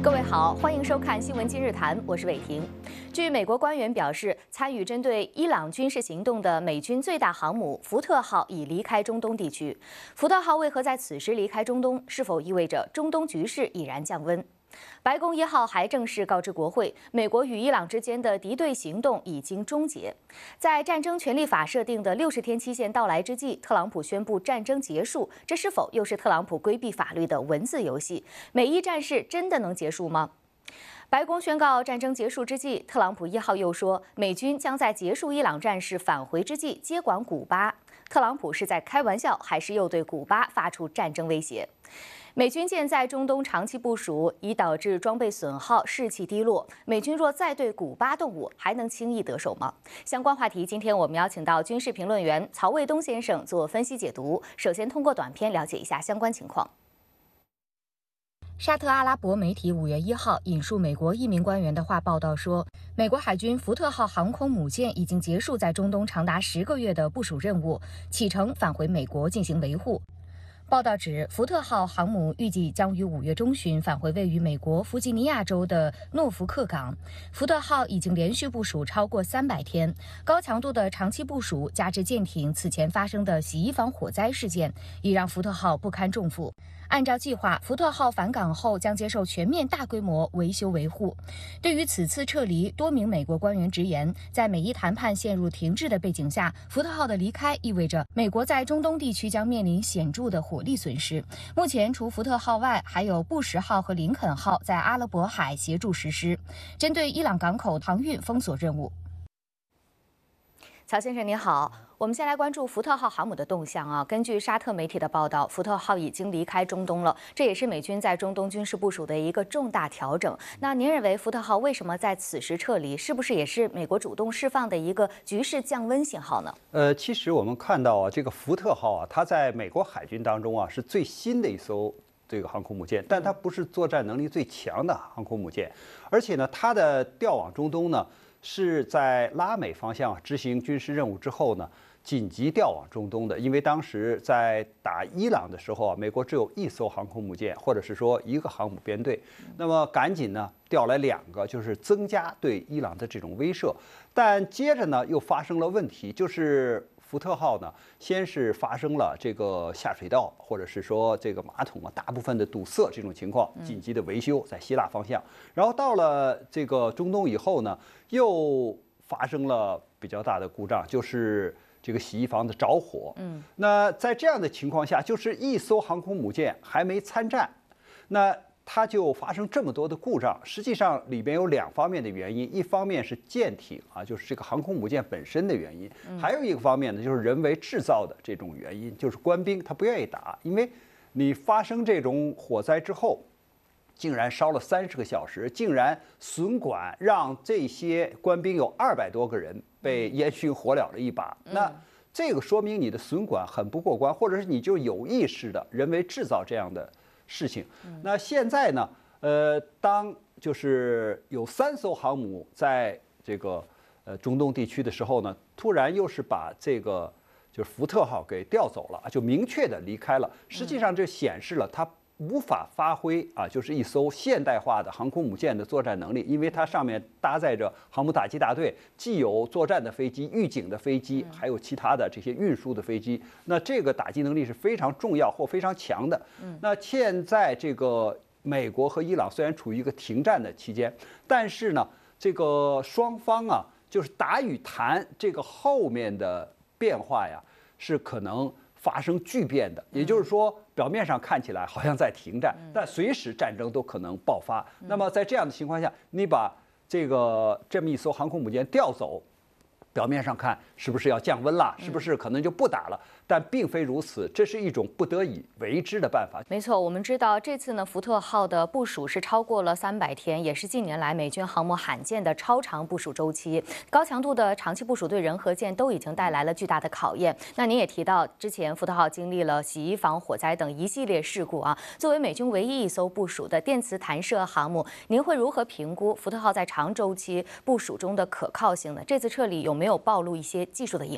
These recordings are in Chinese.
各位好，欢迎收看《新闻今日谈》，我是伟婷。据美国官员表示，参与针对伊朗军事行动的美军最大航母福特号已离开中东地区。福特号为何在此时离开中东？是否意味着中东局势已然降温？白宫1号还正式告知国会，美国与伊朗之间的敌对行动已经终结。在战争权利法设定的60天期限到来之际，特朗普宣布战争结束，这是否又是特朗普规避法律的文字游戏？美伊战事真的能结束吗？白宫宣告战争结束之际，特朗普1号又说，美军将在结束伊朗战事返回之际接管古巴。特朗普是在开玩笑，还是又对古巴发出战争威胁？美军舰在中东长期部署，已导致装备损耗、士气低落。美军若再对古巴动武，还能轻易得手吗？相关话题，今天我们邀请到军事评论员曹卫东先生做分析解读。首先，通过短片了解一下相关情况。沙特阿拉伯媒体5月1号引述美国一名官员的话报道说，美国海军福特号航空母舰已经结束在中东长达10个月的部署任务，启程返回美国进行维护。报道指，福特号航母预计将于5月中旬返回位于美国弗吉尼亚州的诺福克港。福特号已经连续部署超过300天，高强度的长期部署加之舰艇此前发生的洗衣房火灾事件，已让福特号不堪重负。按照计划，福特号返港后将接受全面大规模维修维护。对于此次撤离，多名美国官员直言，在美伊谈判陷入停滞的背景下，福特号的离开意味着美国在中东地区将面临显著的火力损失。目前，除福特号外，还有布什号和林肯号在阿拉伯海协助实施针对伊朗港口航运封锁任务。曹先生您好，我们先来关注福特号航母的动向啊。根据沙特媒体的报道，福特号已经离开中东了，这也是美军在中东军事部署的一个重大调整。那您认为福特号为什么在此时撤离？是不是也是美国主动释放的一个局势降温信号呢？ 其实我们看到啊，这个福特号啊，它在美国海军当中啊是最新的一艘这个航空母舰，但它不是作战能力最强的航空母舰，而且呢，它的调往中东呢。是在拉美方向执行军事任务之后呢，紧急调往中东的。因为当时在打伊朗的时候啊，美国只有1艘航空母舰，或者是说1个航母编队，那么赶紧呢调来2个，就是增加对伊朗的这种威慑。但接着呢又发生了问题，就是福特号呢，先是发生了这个下水道或者是说这个马桶啊大部分的堵塞这种情况，紧急的维修在希腊方向。然后到了这个中东以后呢，又发生了比较大的故障，就是这个洗衣房的着火。那在这样的情况下，就是1艘航空母舰还没参战，那它就发生这么多的故障，实际上里边有2方面的原因，一方面是舰艇啊，就是这个航空母舰本身的原因，还有一个方面呢，就是人为制造的这种原因，就是官兵他不愿意打，因为你发生这种火灾之后，竟然烧了30个小时，竟然损管让这些官兵有200多个人被烟熏火燎了一把，那这个说明你的损管很不过关，或者是你就有意识的人为制造这样的事情。那现在呢，当就是有3艘航母在这个中东地区的时候呢，突然又是把这个就是福特号给调走了，就明确的离开了。实际上这显示了它无法发挥啊，就是一艘现代化的航空母舰的作战能力，因为它上面搭载着航母打击大队，既有作战的飞机、预警的飞机，还有其他的这些运输的飞机。那这个打击能力是非常重要或非常强的。那现在这个美国和伊朗虽然处于一个停战的期间，但是呢，这个双方啊，就是打与谈这个后面的变化呀，是可能发生巨变的，也就是说，表面上看起来好像在停战，但随时战争都可能爆发。那么在这样的情况下，你把这么一艘航空母舰调走，表面上看是不是要降温了？是不是可能就不打了？但并非如此，这是一种不得已为之的办法。 没错，我们知道这次呢，福特号的部署是超过了300天，也是近年来美军航母罕见的超长部署周期。高强度的长期部署对人和舰都已经带来了巨大的考验。那您也提到，之前福特号经历了洗衣房火灾等一系列事故啊。作为美军唯一一艘部署的电磁弹射航母，您会如何评估福特号在长周期部署中的可靠性呢？这次撤离有没有暴露一些技术的隐患？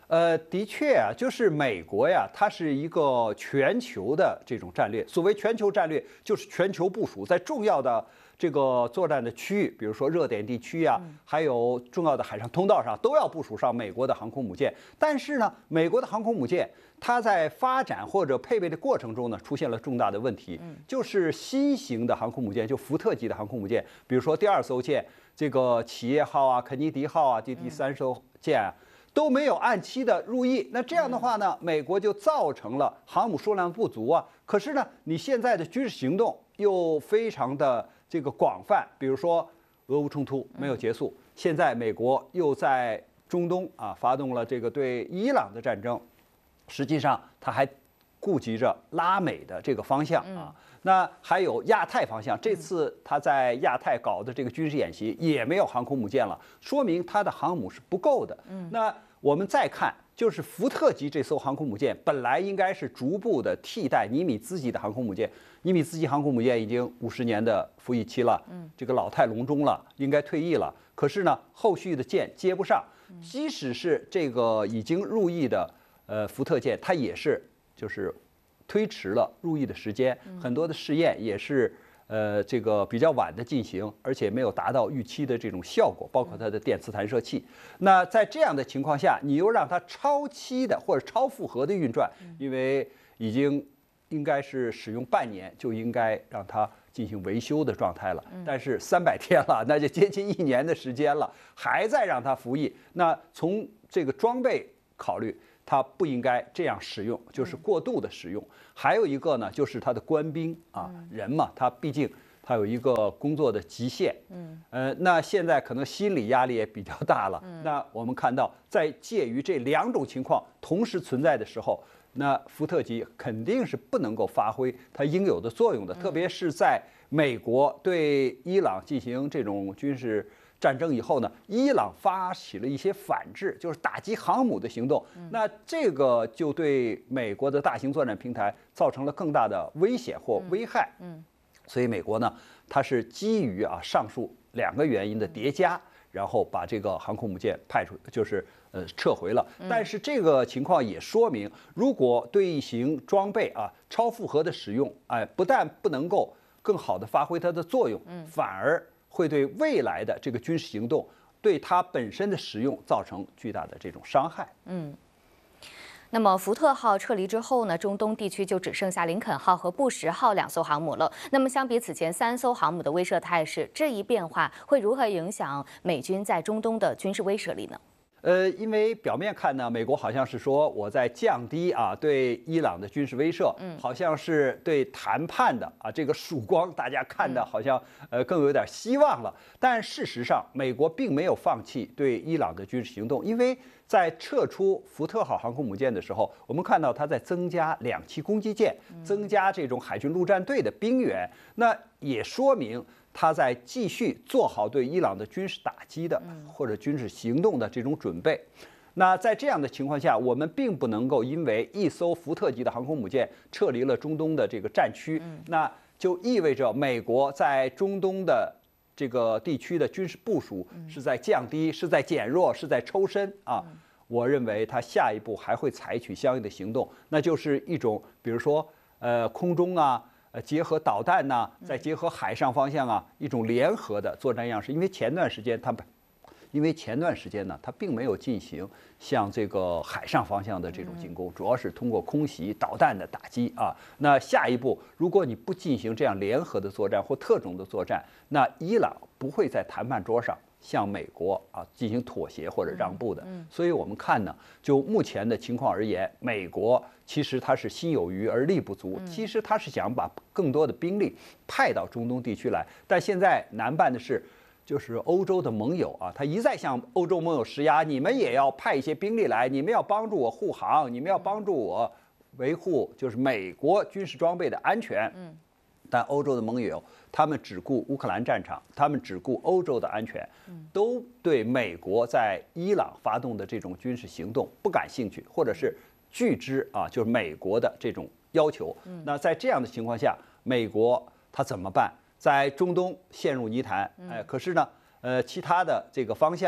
的确啊，就是美国呀，它是一个全球的这种战略。所谓全球战略，就是全球部署在重要的这个作战的区域，比如说热点地区啊，还有重要的海上通道上，都要部署上美国的航空母舰。但是呢，美国的航空母舰它在发展或者配备的过程中呢，出现了重大的问题，就是新型的航空母舰，就福特级的航空母舰，比如说第2艘舰这个企业号啊、肯尼迪号啊，第3艘舰啊。都没有按期的入役，那这样的话呢，美国就造成了航母数量不足啊。可是呢，你现在的军事行动又非常的这个广泛，比如说俄乌冲突没有结束，现在美国又在中东啊发动了这个对伊朗的战争，实际上他还顾及着拉美的这个方向啊。那还有亚太方向，这次他在亚太搞的这个军事演习也没有航空母舰了，说明他的航母是不够的。那我们再看，就是福特级这艘航空母舰本来应该是逐步的替代尼米兹级的航空母舰，尼米兹级航空母舰已经50年的服役期了，这个老态龙钟了，应该退役了。可是呢，后续的舰接不上，即使是这个已经入役的福特舰，它也是就是推迟了入役的时间，很多的试验也是这个比较晚的进行，而且没有达到预期的这种效果，包括它的电磁弹射器。那在这样的情况下，你又让它超期的或者超负荷的运转，因为已经应该是使用半年就应该让它进行维修的状态了，但是300天了，那就接近1年的时间了，还在让它服役。那从这个装备考虑，它不应该这样使用，就是过度的使用。还有一个呢，就是它的官兵啊，人嘛，他毕竟他有一个工作的极限，那现在可能心理压力也比较大了。那我们看到，在介于这2种情况同时存在的时候，那福特级肯定是不能够发挥它应有的作用的，特别是在美国对伊朗进行这种军事战争以后呢，伊朗发起了一些反制，就是打击航母的行动。那这个就对美国的大型作战平台造成了更大的危险或危害。所以美国呢，它是基于上述2个原因的叠加，然后把这个航空母舰派出，就是撤回了。但是这个情况也说明，如果对型装备超负荷的使用，不但不能够更好的发挥它的作用，反而会对未来的这个军事行动，对它本身的使用造成巨大的这种伤害。 那么福特号撤离之后呢，中东地区就只剩下林肯号和布什号2艘航母了。那么相比此前3艘航母的威慑态势，这一变化会如何影响美军在中东的军事威慑力呢？ 因为表面看呢，美国好像是说我在降低对伊朗的军事威慑，好像是对谈判的这个曙光，大家看的好像更有点希望了。但事实上，美国并没有放弃对伊朗的军事行动，因为在撤出福特号航空母舰的时候，我们看到它在增加2栖攻击舰，增加这种海军陆战队的兵员，那也说明他在继续做好对伊朗的军事打击的或者军事行动的这种准备。那在这样的情况下，我们并不能够因为一艘福特级的航空母舰撤离了中东的这个战区，那就意味着美国在中东的这个地区的军事部署是在降低、是在减弱、是在抽身我认为他下一步还会采取相应的行动，那就是一种比如说空中结合导弹再结合海上方向一种联合的作战样式。因为前段时间呢，它并没有进行像这个海上方向的这种进攻，主要是通过空袭、导弹的打击那下一步，如果你不进行这样联合的作战或特种的作战，那伊朗不会在谈判桌上向美国进行妥协或者让步的。所以我们看呢，就目前的情况而言，美国其实它是心有余而力不足，其实它是想把更多的兵力派到中东地区来，但现在难办的是，就是欧洲的盟友他一再向欧洲盟友施压，你们也要派一些兵力来，你们要帮助我护航，你们要帮助我维护就是美国军事装备的安全。但欧洲的盟友他们只顾乌克兰战场，他们只顾欧洲的安全，都对美国在伊朗发动的这种军事行动不感兴趣，或者是拒之就是美国的这种要求。那在这样的情况下，美国他怎么办？在中东陷入泥潭，可是呢，其他的这个方向呢，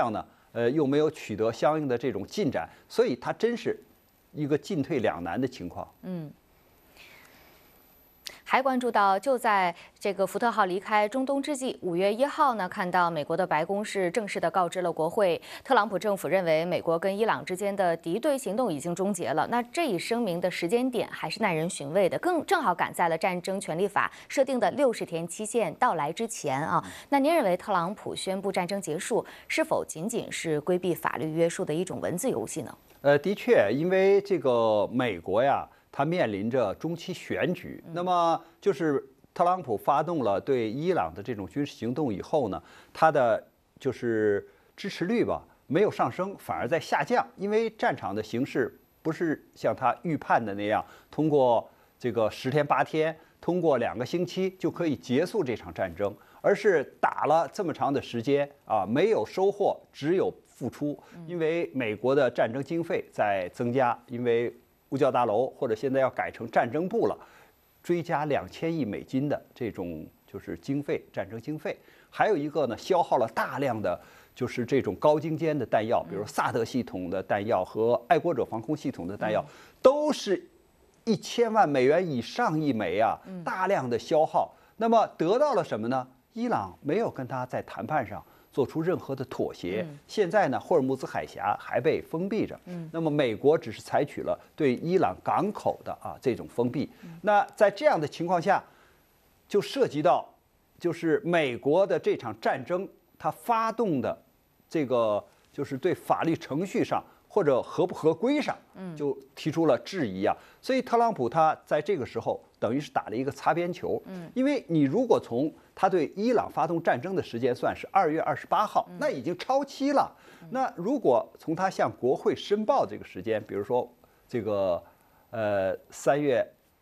又没有取得相应的这种进展，所以它真是一个进退两难的情况。 还关注到，就在这个福特号离开中东之际，5月1号呢，看到美国的白宫是正式的告知了国会，特朗普政府认为美国跟伊朗之间的敌对行动已经终结了。那这一声明的时间点还是耐人寻味的，正好赶在了战争权利法设定的60天期限到来之前啊。那您认为特朗普宣布战争结束，是否仅仅是规避法律约束的一种文字游戏呢？ 的确，因为这个美国呀，它面临着中期选举，那么就是特朗普发动了对伊朗的这种军事行动以后呢，他的就是支持率吧没有上升，反而在下降，因为战场的形势不是像他预判的那样，通过这个10天8天，通过2个星期就可以结束这场战争，而是打了这么长的时间啊，没有收获，只有付出，因为美国的战争经费在增加，因为五角大楼或者现在要改成战争部了，追加2000亿美金的这种就是经费，战争经费。还有一个呢，消耗了大量的就是这种高精尖的弹药，比如萨德系统的弹药和爱国者防空系统的弹药，都是1000万美元以上一枚啊，大量的消耗。那么得到了什么呢？伊朗没有跟他在谈判上做出任何的妥协。现在呢，霍尔木兹海峡还被封闭着。那么美国只是采取了对伊朗港口的这种封闭。那在这样的情况下，就涉及到就是美国的这场战争，它发动的这个就是对法律程序上或者合不合规上，就提出了质疑啊。所以特朗普他在这个时候等于是打了一个擦边球。因为你如果从他对伊朗发动战争的时间算是2月28号，那已经超期了。那如果从他向国会申报这个时间，比如说这个3月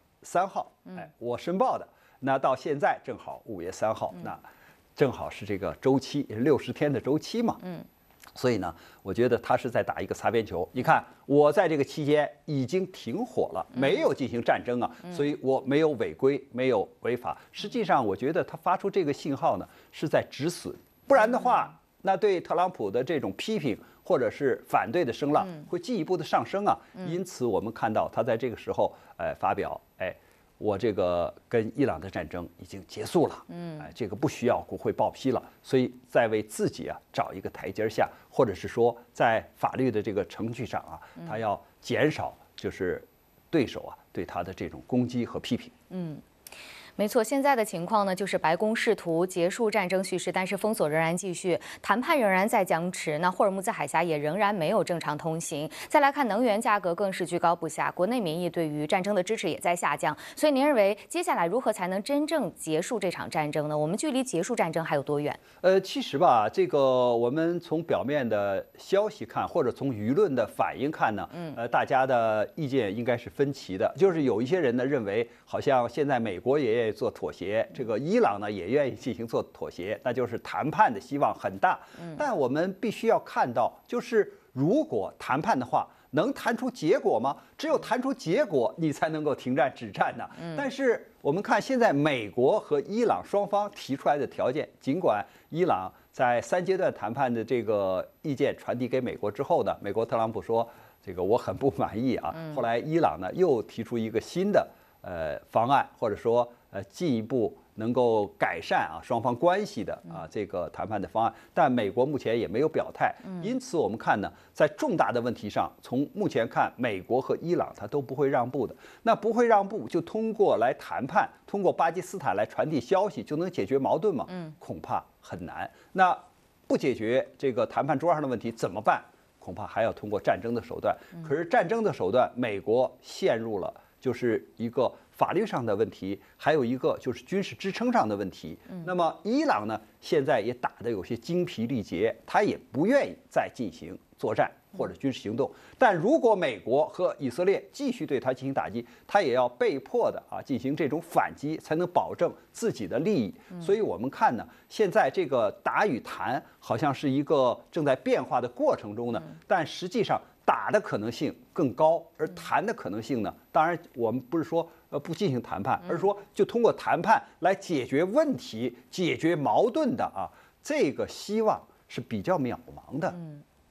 3号，我申报的，那到现在正好5月3号，那正好是这个周期60天的周期嘛。所以呢，我觉得他是在打一个擦边球。你看，我在这个期间已经停火了，没有进行战争啊，所以我没有违规，没有违法。实际上，我觉得他发出这个信号呢，是在止损。不然的话，那对特朗普的这种批评或者是反对的声浪会进一步的上升啊。因此，我们看到他在这个时候，发表，我这个跟伊朗的战争已经结束了，这个不需要国会报批了，所以在为自己找一个台阶下，或者是说在法律的这个程序上他要减少就是对手对他的这种攻击和批评。 没错，现在的情况呢，就是白宫试图结束战争叙事，但是封锁仍然继续，谈判仍然在僵持。那霍尔木兹海峡也仍然没有正常通行。再来看能源价格更是居高不下，国内民意对于战争的支持也在下降。所以您认为接下来如何才能真正结束这场战争呢？我们距离结束战争还有多远？ 其实吧，这个我们从表面的消息看，或者从舆论的反应看呢，大家的意见应该是分歧的。就是有一些人呢认为，好像现在美国也愿意做妥协，这个伊朗呢也愿意进行做妥协，那就是谈判的希望很大。但我们必须要看到，就是如果谈判的话，能谈出结果吗？只有谈出结果，你才能够停战止战呢。但是我们看现在美国和伊朗双方提出来的条件，尽管伊朗在3阶段谈判的这个意见传递给美国之后呢，美国特朗普说这个我很不满意啊。后来伊朗呢又提出一个新的方案，或者说进一步能够改善双方关系的这个谈判的方案，但美国目前也没有表态。因此我们看呢，在重大的问题上，从目前看，美国和伊朗它都不会让步的。那不会让步，就通过来谈判，通过巴基斯坦来传递消息，就能解决矛盾吗？恐怕很难。那不解决这个谈判桌上的问题怎么办？恐怕还要通过战争的手段。可是战争的手段，美国陷入了就是一个法律上的问题，还有一个就是军事支撑上的问题。那么伊朗呢，现在也打得有些精疲力竭，他也不愿意再进行作战或者军事行动。但如果美国和以色列继续对他进行打击，他也要被迫的进行这种反击，才能保证自己的利益。所以我们看呢，现在这个打与谈好像是一个正在变化的过程中呢，但实际上打的可能性更高，而谈的可能性呢，当然我们不是说不进行谈判，而是说就通过谈判来解决问题、解决矛盾的这个希望是比较渺茫的。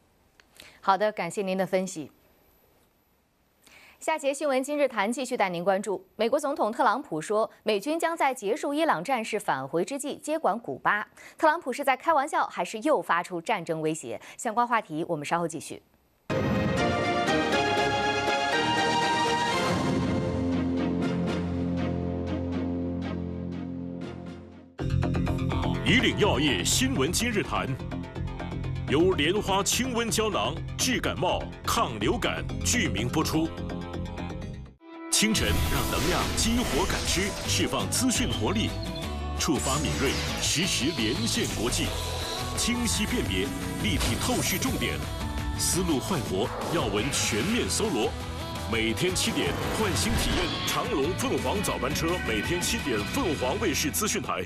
好的，感谢您的分析。下节新闻今日谈继续带您关注，美国总统特朗普说，美军将在结束伊朗战事返回之际接管古巴。特朗普是在开玩笑，还是又发出战争威胁？相关话题我们稍后继续。 以岭药业新闻今日谈，由莲花清瘟胶囊治感冒、抗流感剧名播出。清晨让能量激活感知，释放资讯活力，触发敏锐，实时连线国际，清晰辨别，立体透视重点，思路焕活，要闻全面搜罗。每天7点，换新体验长隆凤凰早班车，每天7点，凤凰卫视资讯台。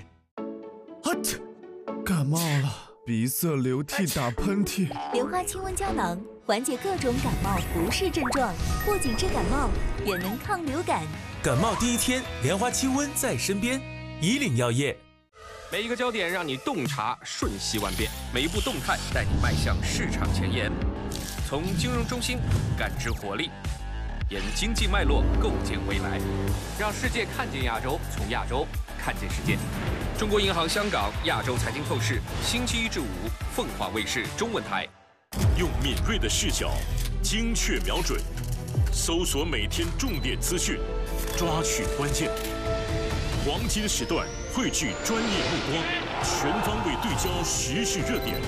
感冒了，鼻塞、流涕、打喷嚏。 莲花清瘟胶囊缓解各种感冒不适症状，不仅治感冒，也能抗流感。 感冒第一天，莲花清瘟在身边。以岭药业。 每一个焦点让你洞察瞬息万变，每一步动态带你迈向市场前沿。从金融中心感知活力，沿经济脉络构建未来，让世界看见亚洲，从亚洲看见世界。中国银行香港亚洲财经透视，星期1至5，凤凰卫视中文台。 用敏锐的视角，精确瞄准，搜索每天重点资讯，抓取关键。黄金时段汇聚专业目光，全方位对焦时事热点。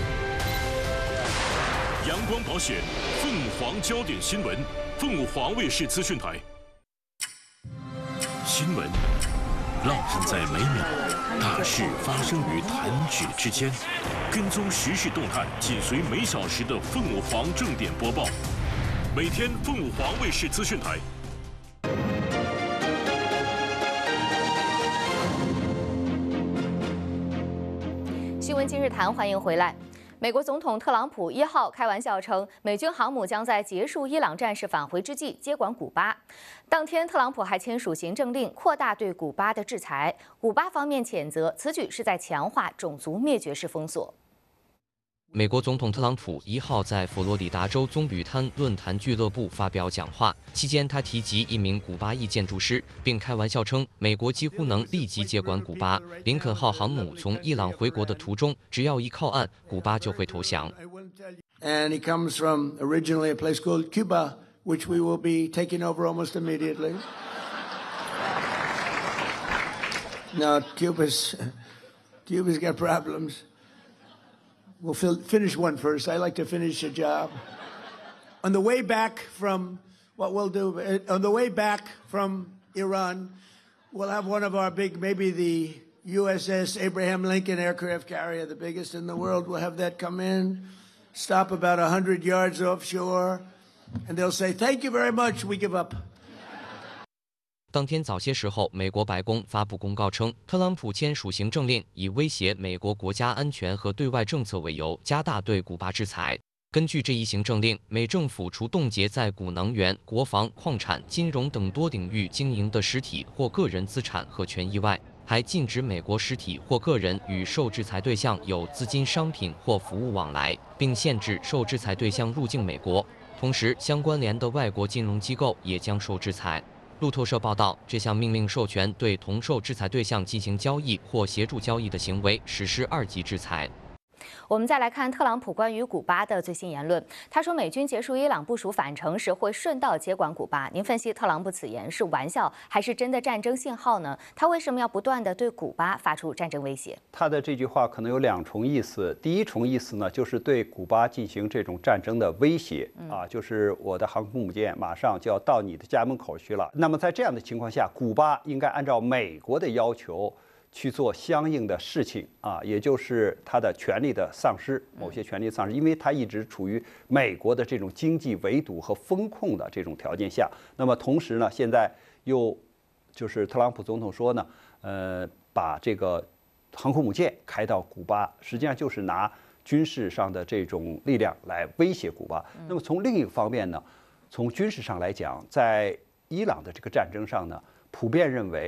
阳光保险，凤凰焦点新闻，凤凰卫视资讯台。新闻浪漫在每秒，大事发生于弹指之间。跟踪时事动态，紧随每小时的凤凰正点播报。每天凤凰卫视资讯台。 新闻今日谈，欢迎回来。美国总统特朗普1号开玩笑称，美军航母将在结束伊朗战事返回之际接管古巴。当天，特朗普还签署行政令，扩大对古巴的制裁。古巴方面谴责此举是在强化种族灭绝式封锁。 美国总统特朗普1号在佛罗里达州棕榈滩论坛俱乐部发表讲话，期间他提及一名古巴裔建筑师，并开玩笑称，美国几乎能立即接管古巴。林肯号航母从伊朗回国的途中，只要一靠岸，古巴就会投降。 And he comes from originally a place called Cuba, which we will be taking over almost immediately. Now, Cuba's got problems. We'll finish one first. I like to finish a job. On the way back from what we'll do, on the way back from Iran, we'll have one of our big, maybe the USS Abraham Lincoln aircraft carrier, the biggest in the world. We'll have that come in, stop about 100 yards offshore, and they'll say, "Thank you very much. We give up." 当天早些时候，美国白宫发布公告称，特朗普签署行政令，以威胁美国国家安全和对外政策为由，加大对古巴制裁。根据这一行政令，美政府除冻结在古能源、国防、矿产、金融等多领域经营的实体或个人资产和权益外，还禁止美国实体或个人与受制裁对象有资金、商品或服务往来，并限制受制裁对象入境美国。同时，相关联的外国金融机构也将受制裁。路透社报道，这项命令授权对同受制裁对象进行交易或协助交易的行为实施2级制裁。 我们再来看特朗普关于古巴的最新言论。他说，美军结束伊朗部署返程时会顺道接管古巴。您分析特朗普此言是玩笑还是真的战争信号呢？他为什么要不断地对古巴发出战争威胁？ 他的这句话可能有2重意思。第一重意思呢，就是对古巴进行这种战争的威胁啊，就是我的航空母舰马上就要到你的家门口去了。那么在这样的情况下，古巴应该按照美国的要求去做相应的事情啊，也就是他的权利的丧失，某些权利丧失，因为他一直处于美国的这种经济围堵和风控的这种条件下。那么同时呢，现在又就是特朗普总统说呢，把这个航空母舰开到古巴，实际上就是拿军事上的这种力量来威胁古巴。那么从另一个方面呢，从军事上来讲，在伊朗的这个战争上呢，普遍认为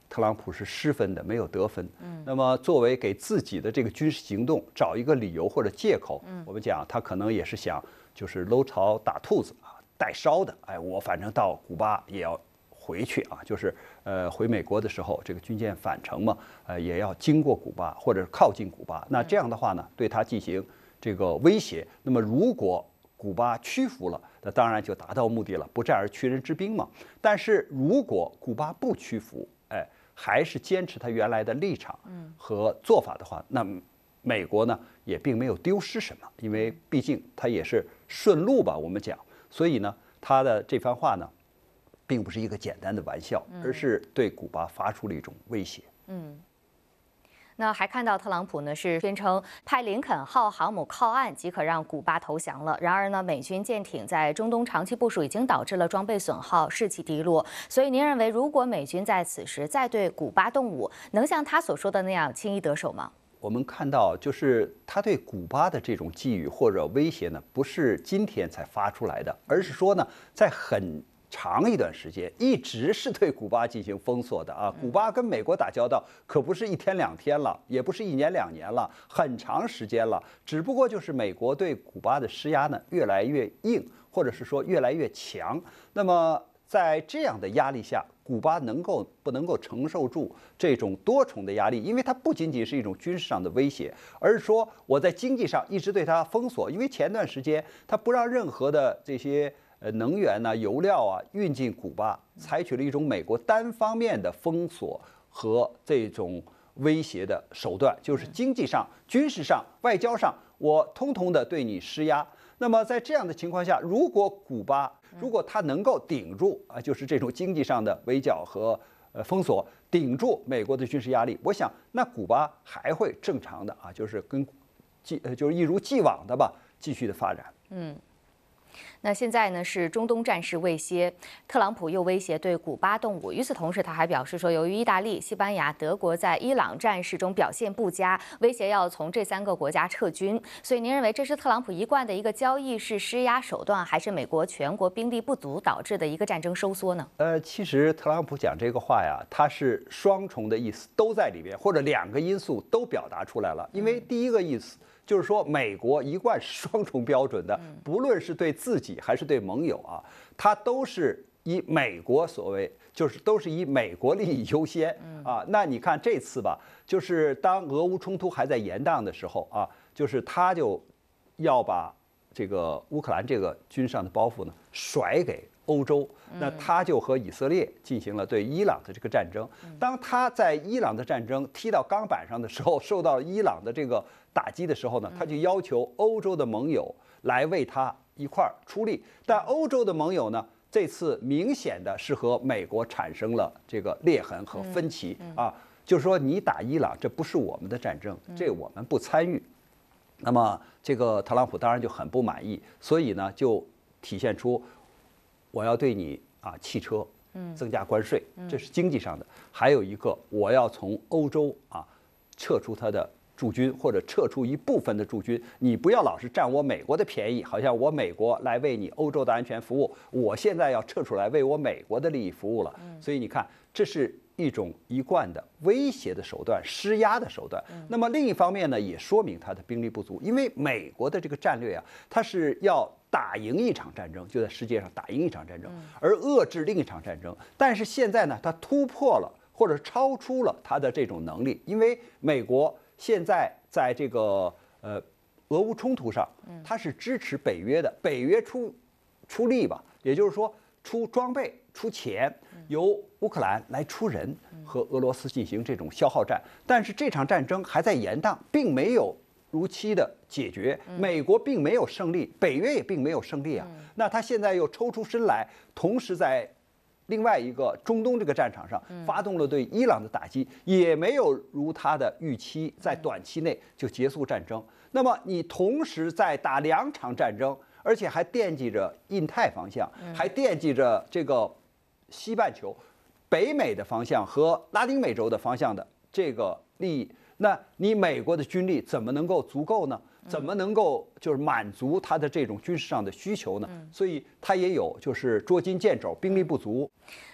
特朗普是失分的，没有得分。那么作为给自己的这个军事行动找一个理由或者借口，我们讲他可能也是想就是搂草打兔子啊，带梢的。哎，我反正到古巴也要回去啊，就是回美国的时候，这个军舰返程嘛，也要经过古巴或者靠近古巴。那这样的话呢，对他进行这个威胁。那么如果古巴屈服了，那当然就达到目的了，不战而屈人之兵嘛。但是如果古巴不屈服，哎，还是坚持他原来的立场和做法的话，那美国呢也并没有丢失什么，因为毕竟他也是顺路吧，我们讲。所以呢，他的这番话呢，并不是一个简单的玩笑，而是对古巴发出了一种威胁。 那还看到特朗普呢是宣称派林肯号航母靠岸即可让古巴投降了。然而呢，美军舰艇在中东长期部署已经导致了装备损耗、士气低落。所以您认为，如果美军在此时再对古巴动武，能像他所说的那样轻易得手吗？ 我们看到，就是他对古巴的这种寄语或者威胁呢，不是今天才发出来的，而是说呢，在很长一段时间一直是对古巴进行封锁的啊。古巴跟美国打交道可不是1天2天了，也不是1年2年了，很长时间了。只不过就是美国对古巴的施压呢越来越硬，或者是说越来越强。那么在这样的压力下，古巴不能够承受住这种多重的压力？因为它不仅仅是一种军事上的威胁，而是说我在经济上一直对它封锁。因为前段时间它不让任何的这些能源呐、油料啊运进古巴，采取了一种美国单方面的封锁和这种威胁的手段，就是经济上、军事上、外交上，我通通的对你施压。那么在这样的情况下，如果古巴它能够顶住啊，就是这种经济上的围剿和封锁，顶住美国的军事压力，我想那古巴还会正常的啊，就是就是一如既往的吧，继续的发展。 那现在呢是中东战事未歇，特朗普又威胁对古巴动武。与此同时，他还表示说，由于意大利、西班牙、德国在伊朗战事中表现不佳，威胁要从这3个国家撤军。所以您认为这是特朗普一贯的一个交易式施压手段，还是美国全国兵力不足导致的一个战争收缩呢？ 其实特朗普讲这个话呀，他是双重的意思都在里边，或者2个因素都表达出来了。因为第一个意思就是说，美国一贯是双重标准的，不论是对自己还是对盟友啊，它都是以美国都是以美国利益优先啊。那你看这次吧，就是当俄乌冲突还在延宕的时候啊，就是他就要把这个乌克兰这个军事上的包袱呢甩给欧洲，那他就和以色列进行了对伊朗的这个战争。当他在伊朗的战争踢到钢板上的时候，受到伊朗的这个打击的时候呢，他就要求欧洲的盟友来为他一块儿出力。但欧洲的盟友呢，这次明显的是和美国产生了这个裂痕和分歧啊，就是说你打伊朗，这不是我们的战争，这我们不参与。那么这个特朗普当然就很不满意，所以呢就体现出我要对你汽车增加关税，这是经济上的。还有一个，我要从欧洲撤出它的驻军，或者撤出一部分的驻军。你不要老是占我美国的便宜，好像我美国来为你欧洲的安全服务，我现在要撤出来为我美国的利益服务了。所以你看，这是一种一贯的威胁的手段、施压的手段。那么另一方面呢，也说明它的兵力不足，因为美国的这个战略啊，它是要打赢一场战争，就在世界上打赢一场战争，而遏制另一场战争。但是现在呢，它突破了或者超出了它的这种能力，因为美国现在在这个俄乌冲突上，它是支持北约的，北约出力吧，也就是说出装备、出钱，由乌克兰来出人，和俄罗斯进行这种消耗战。但是这场战争还在延宕，并没有如期的解决，美国并没有胜利，北约也并没有胜利啊。那他现在又抽出身来，同时在另外一个中东这个战场上发动了对伊朗的打击，也没有如他的预期在短期内就结束战争。那么你同时在打2场战争，而且还惦记着印太方向，还惦记着这个西半球、北美的方向和拉丁美洲的方向的这个利益，那你美国的军力怎么能够足够呢？怎么能够就是满足他的这种军事上的需求呢？所以他也有就是捉襟见肘，兵力不足。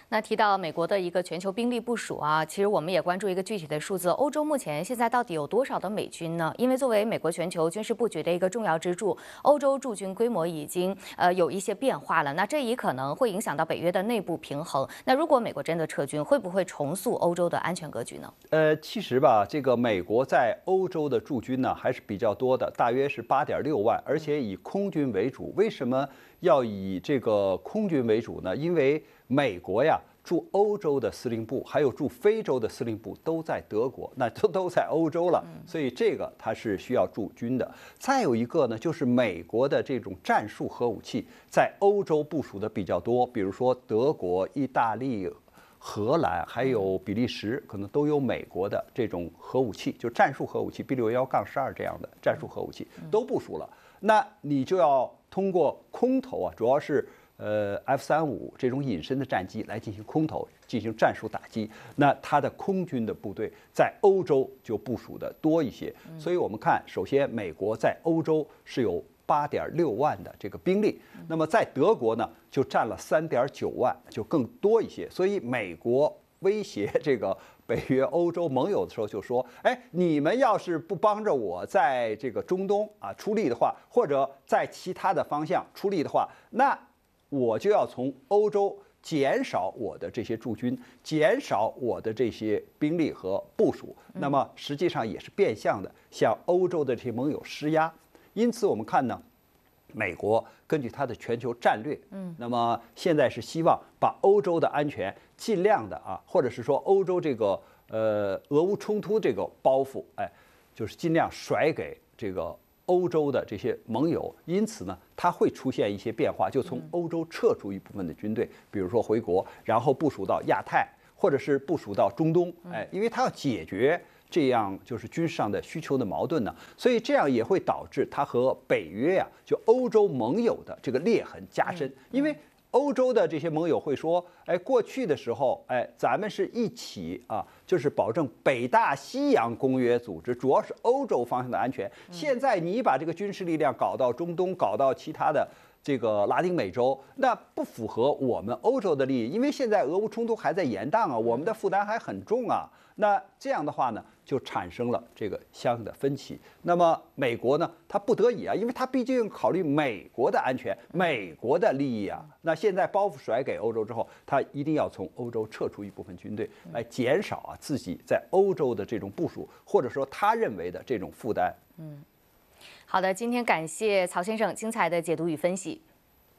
那提到美国的一个全球兵力部署啊，其实我们也关注一个具体的数字，欧洲目前现在到底有多少的美军呢？因为作为美国全球军事布局的一个重要支柱，欧洲驻军规模已经有一些变化了。那这也可能会影响到北约的内部平衡。那如果美国真的撤军，会不会重塑欧洲的安全格局呢？ 其实吧，这个美国在欧洲的驻军呢还是比较多的，大约是8.6万，而且以空军为主。为什么要以这个空军为主呢？因为美国呀，驻欧洲的司令部，还有驻非洲的司令部都在德国，那都在欧洲了，所以这个它是需要驻军的。再有一个呢，就是美国的这种战术核武器在欧洲部署的比较多，比如说德国、意大利、荷兰还有比利时，可能都有美国的这种核武器，就战术核武器 B61-12这样的战术核武器都部署了。那你就要通过空投啊，主要是F-35这种隐身的战机来进行空投，进行战术打击。那它的空军的部队在欧洲就部署的多一些。所以我们看，首先美国在欧洲是有8.6万的这个兵力，那么在德国呢就占了3.9万，就更多一些。所以美国威胁这个北约欧洲盟友的时候就说，哎，你们要是不帮着我在这个中东啊出力的话，或者在其他的方向出力的话，那我就要从欧洲减少我的这些驻军，减少我的这些兵力和部署。那么实际上也是变相的向欧洲的这些盟友施压。因此我们看呢，美国根据它的全球战略，那么现在是希望把欧洲的安全尽量的啊，或者是说欧洲这个俄乌冲突这个包袱，哎，就是尽量甩给这个欧洲的这些盟友。因此呢，它会出现一些变化，就从欧洲撤出一部分的军队，比如说回国，然后部署到亚太，或者是部署到中东，哎，因为它要解决这样就是军事上的需求的矛盾呢，所以这样也会导致它和北约呀，就欧洲盟友的这个裂痕加深。因为欧洲的这些盟友会说，哎，过去的时候，哎，咱们是一起啊，就是保证北大西洋公约组织，主要是欧洲方向的安全。现在你把这个军事力量搞到中东，搞到其他的这个拉丁美洲，那不符合我们欧洲的利益，因为现在俄乌冲突还在延宕啊，我们的负担还很重啊。那这样的话呢，就产生了这个相应的分歧。那么美国呢，它不得已啊，因为它毕竟考虑美国的安全、美国的利益啊。那现在包袱甩给欧洲之后，它一定要从欧洲撤出一部分军队，来减少啊自己在欧洲的这种部署，或者说他认为的这种负担。 好的，今天感谢曹先生精彩的解读与分析，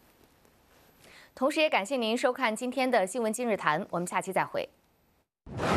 同时也感谢您收看今天的新闻今日谈，我们下期再会。